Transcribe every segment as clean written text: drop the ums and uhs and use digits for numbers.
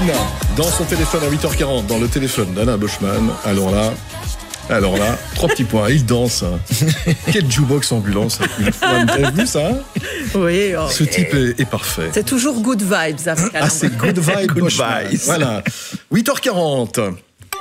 dans son téléphone à 8h40, dans le téléphone d'Alain Boschmann. Alors là, 3 petits points, il danse. Quel jukebox ambulance. Vous avez vu ça? Oui. Ce type est parfait. C'est toujours good vibes avec Alain. Ah, c'est good vibes. Good vibes. Voilà. 8h40.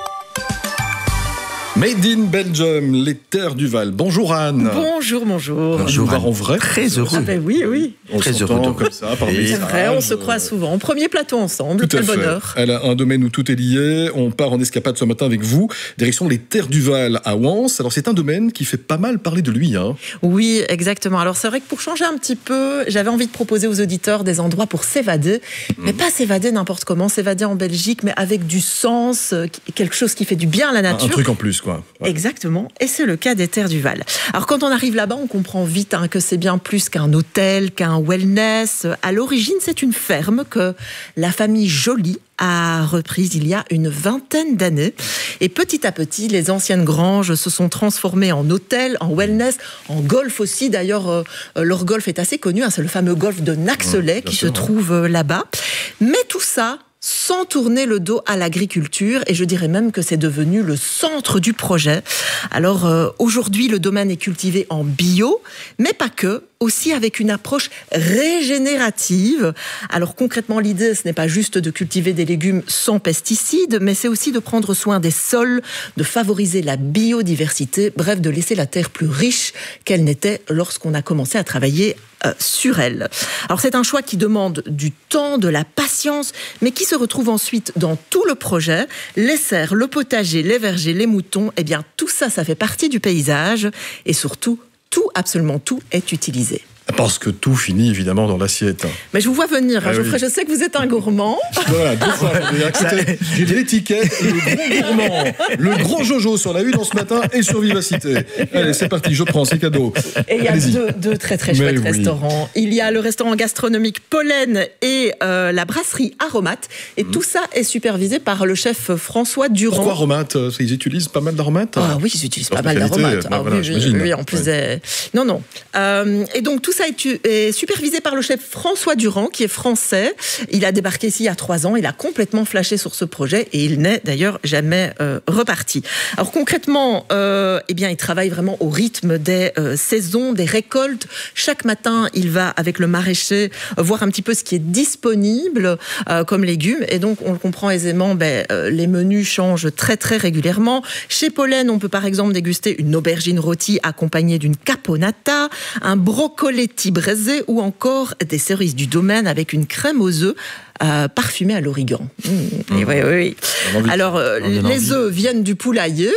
Made in Belgium, les terres du Val. Bonjour Anne. Bonjour. Bonjour Anne. En vrai. Très heureux. Ah ben oui. On Très s'entend heureux. comme ça, par C'est message. vrai, on se croise souvent. Premier plateau ensemble, Tout à quel fait. bonheur. Elle a un domaine où tout est lié. On part en escapade ce matin avec vous. Direction les terres du Val à Wens. Alors c'est un domaine qui fait pas mal parler de lui. Hein. Oui, exactement. Alors c'est vrai que pour changer un petit peu, j'avais envie de proposer aux auditeurs des endroits pour s'évader. Mais pas s'évader n'importe comment, s'évader en Belgique, mais avec du sens, quelque chose qui fait du bien à la nature. Un truc en plus, quoi. Ouais. Exactement, et c'est le cas des terres du Val. Alors quand on arrive là-bas, on comprend vite que c'est bien plus qu'un hôtel, qu'un wellness. À l'origine, c'est une ferme que la famille Joly a reprise il y a une 20aine d'années. Et petit à petit, les anciennes granges se sont transformées en hôtel, en wellness, en golf aussi. D'ailleurs, leur golf est assez connu, c'est le fameux golf de Naxelet qui se trouve là-bas. Mais tout ça sans tourner le dos à l'agriculture, et je dirais même que c'est devenu le centre du projet. Alors aujourd'hui, le domaine est cultivé en bio, mais pas que, aussi avec une approche régénérative. Alors concrètement, l'idée, ce n'est pas juste de cultiver des légumes sans pesticides, mais c'est aussi de prendre soin des sols, de favoriser la biodiversité, bref, de laisser la terre plus riche qu'elle n'était lorsqu'on a commencé à travailler sur elle. Alors c'est un choix qui demande du temps, de la patience, mais qui se retrouve ensuite dans tout le projet. Les serres, le potager, les vergers, les moutons, eh bien tout ça, ça fait partie du paysage, et surtout, tout, absolument tout est utilisé. Parce que tout finit évidemment dans l'assiette. Mais je vous vois venir, Geoffrey, oui. je sais que vous êtes un gourmand. Voilà, deux fois. J'ai de l'étiquette, le gros gourmand, le gros Jojo sur la une ce matin et sur Vivacité. Allez, c'est parti, je prends, c'est cadeau. Et il y a deux très chouettes oui. restaurants. Il y a le restaurant gastronomique Pollen et la brasserie Aromate. Et tout ça est supervisé par le chef François Durand. Pourquoi aromates? Ils utilisent pas mal d'aromates? Ah oui, ils utilisent pas mal qualité, d'aromates. voilà, j'imagine. Oui, en plus non. Et donc tout ça est supervisé par le chef François Durand, qui est français. Il a débarqué ici il y a 3 ans. Il a complètement flashé sur ce projet et il n'est d'ailleurs jamais reparti. Alors concrètement, il travaille vraiment au rythme des saisons, des récoltes. Chaque matin, il va avec le maraîcher voir un petit peu ce qui est disponible comme légumes. Et donc, on le comprend aisément, les menus changent très très régulièrement. Chez Pollen, on peut par exemple déguster une aubergine rôtie accompagnée d'une caponata, un brocoletti braisé ou encore des cerises du domaine avec une crème aux œufs parfumée à l'origan. Oui. Alors, les œufs viennent du poulailler.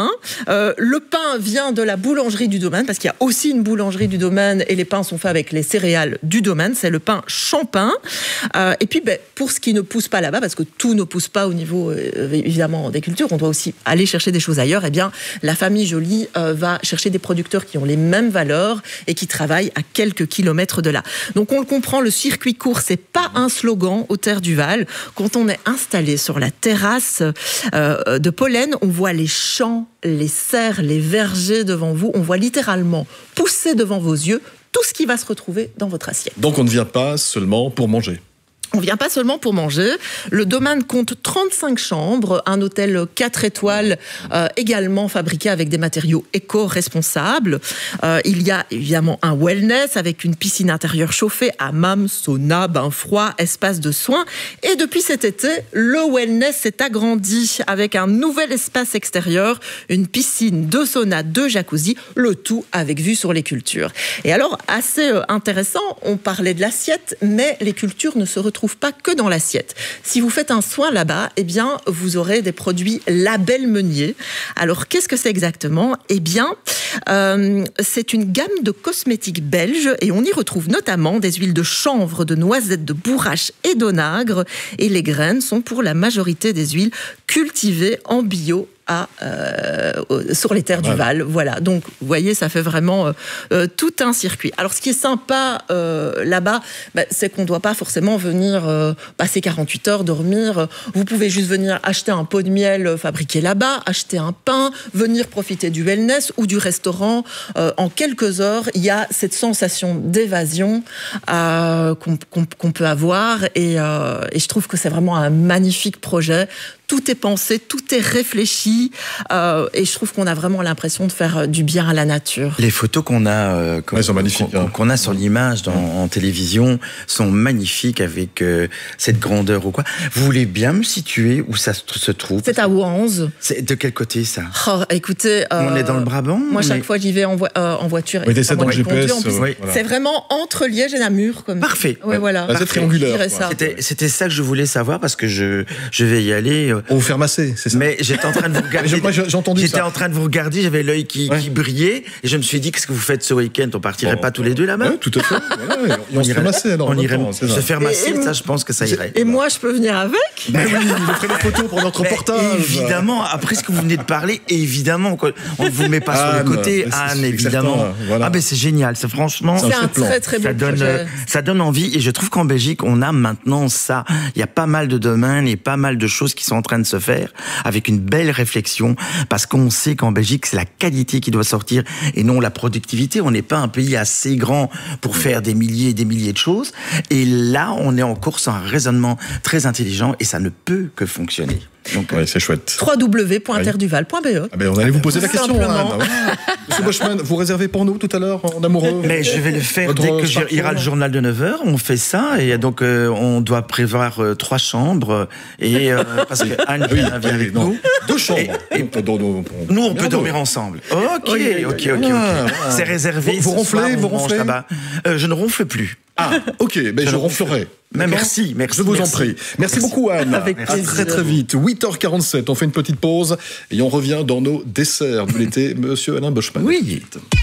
Le pain vient de la boulangerie du domaine, parce qu'il y a aussi une boulangerie du domaine et les pains sont faits avec les céréales du domaine, c'est le pain champin. Et puis pour ce qui ne pousse pas là-bas, parce que tout ne pousse pas au niveau évidemment des cultures, on doit aussi aller chercher des choses ailleurs, la famille Joly va chercher des producteurs qui ont les mêmes valeurs et qui travaillent à quelques kilomètres de là. Donc on le comprend, le circuit court, c'est pas un slogan aux terres du Val. Quand on est installé sur la terrasse de Pollen, on voit les champs, les serres, les vergers devant vous. On voit littéralement pousser devant vos yeux tout ce qui va se retrouver dans votre assiette. Donc on ne vient pas seulement pour manger. On vient pas seulement pour manger. Le domaine compte 35 chambres, un hôtel 4 étoiles également fabriqué avec des matériaux éco-responsables. Il y a évidemment un wellness avec une piscine intérieure chauffée, hammam, sauna, bain froid, espace de soins. Et depuis cet été, le wellness s'est agrandi avec un nouvel espace extérieur, une piscine, 2 saunas, 2 jacuzzi, le tout avec vue sur les cultures. Et alors, assez intéressant, on parlait de l'assiette, mais les cultures ne se retrouvent pas que dans l'assiette. Si vous faites un soin là-bas, vous aurez des produits label Meunier. Alors, qu'est-ce que c'est exactement? C'est une gamme de cosmétiques belges et on y retrouve notamment des huiles de chanvre, de noisettes, de bourrache et d'onagre. Et les graines sont pour la majorité des huiles cultivées en bio sur les terres du Val. Voilà. Donc, vous voyez, ça fait vraiment tout un circuit. Alors, ce qui est sympa là-bas, c'est qu'on ne doit pas forcément venir passer 48 heures, dormir. Vous pouvez juste venir acheter un pot de miel fabriqué là-bas, acheter un pain, venir profiter du wellness ou du restaurant. En quelques heures, il y a cette sensation d'évasion qu'on peut avoir. Et je trouve que c'est vraiment un magnifique projet. Tout est pensé, tout est réfléchi, et je trouve qu'on a vraiment l'impression de faire du bien à la nature. Les photos qu'on a, sont magnifiques, qu'on a sur l'image en télévision sont magnifiques avec cette grandeur ou quoi. Vous voulez bien me situer où ça se trouve? C'est à Ouanze. C'est de quel côté ça? Écoutez, on est dans le Brabant. Moi, chaque fois, j'y vais en voiture. Oui, t'essaies dans le GPS. Voilà. C'est vraiment entre Liège et Namur. Parfait. Ouais, voilà. C'est triangulaire. C'était ça que je voulais savoir parce que je vais y aller. On vous faire masser, c'est ça? Mais j'étais en train de vous regarder. J'ai entendu ça. J'étais en train de vous regarder, j'avais l'œil qui brillait, et je me suis dit, qu'est-ce que vous faites ce week-end? On partirait pas tous les deux là-bas? Oui, tout à fait. Voilà. On irait masser alors. On irait se faire masser, ça, je pense que ça irait. Et moi, je peux venir avec? Mais oui, vous ferez des photos pour notre reportage. Évidemment, après ce que vous venez de parler, évidemment, on ne vous met pas sur le côté, Anne, évidemment. Certain, voilà. Ah ben c'est génial, c'est franchement. C'est un très très beau projet. Ça donne envie, et je trouve qu'en Belgique, on a maintenant ça. Il y a pas mal de domaines et pas mal de choses qui sont en train de se faire, avec une belle réflexion, parce qu'on sait qu'en Belgique, c'est la qualité qui doit sortir et non la productivité. On n'est pas un pays assez grand pour faire des milliers et des milliers de choses. Et là, on est en course à un raisonnement très intelligent, et ça ne peut que fonctionner. Donc, c'est chouette. www.terreduval.be. On allait vous poser la question, Simplement. Anne. Monsieur Bushman, vous réservez pour nous tout à l'heure en amoureux? Mais je vais le faire dès que ira le journal de 9h. On fait ça, et donc on doit prévoir 3 chambres, et parce que Anne vient avec nous. 2 chambres. Nous, on peut dormir ensemble. Ok. C'est réservé. Vous ronflez, là-bas. Je ne ronfle plus. Ah, ok, je ronflerai. Mais merci. Je vous en prie. Merci beaucoup, Anne. Avec à très très vite. 8h47, on fait une petite pause et on revient dans nos desserts de l'été. Monsieur Alain Bushman. Oui.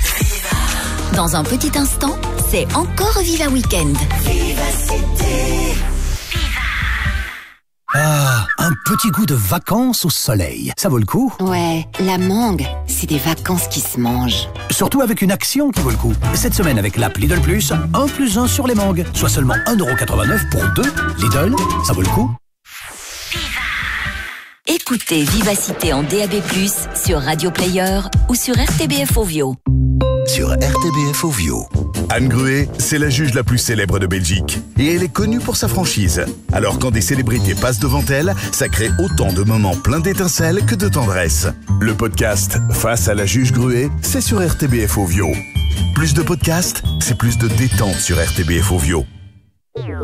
Dans un petit instant, c'est encore Viva Weekend. Ah, un petit goût de vacances au soleil. Ça vaut le coup? Ouais, la mangue, c'est des vacances qui se mangent. Surtout avec une action qui vaut le coup. Cette semaine avec l'app Lidl Plus, 1 + 1 sur les mangues. Soit seulement 1,89 € pour 2. Lidl, ça vaut le coup? Écoutez Vivacité en DAB+, sur Radio Player ou sur RTBF Ovio. Sur RTBF Ovio. Anne Gruet, c'est la juge la plus célèbre de Belgique. Et elle est connue pour sa franchise. Alors quand des célébrités passent devant elle, ça crée autant de moments pleins d'étincelles que de tendresse. Le podcast Face à la juge Gruet, c'est sur RTBF Ovio. Plus de podcasts, c'est plus de détente sur RTBF Ovio.